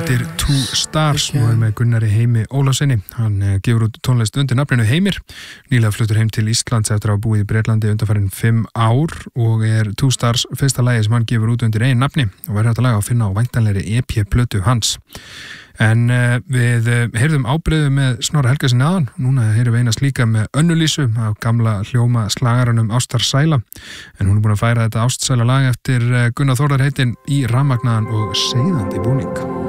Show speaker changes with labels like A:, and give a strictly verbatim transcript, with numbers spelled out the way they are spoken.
A: heitir Two Stars og er með Gunnari Heimi Ólafssyni. Hann gefur út tónlist undir nafninu Heimir. Nýlega fluttur heim til Íslands eftir að hafa búið í Bretlandi undanfarin fimm ár og er Two Stars fyrsta lagi sem hann gefur út undir eigin nafni og verður þetta lag að finna á væntanlegri E P-plötu hans. En uh, við uh, heyrðum ábreiðu með Snorra Helgasyni aðan. Núna heyrum við einast líka með Önnu Lísu af gamla hljóma slagaranum Ástar Sæla. En hún er búin að færa þetta ástsæla lag eftir uh, Gunnar Þórðar heitin í rafmagnaðan og seiðandi búning.